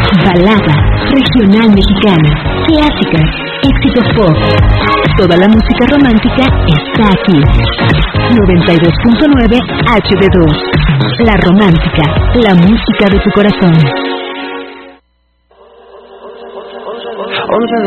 balada, regional mexicana, clásicas, éxitos pop. Toda la música romántica está aquí. 92.9 HD2. La Romántica, la música de tu corazón. 11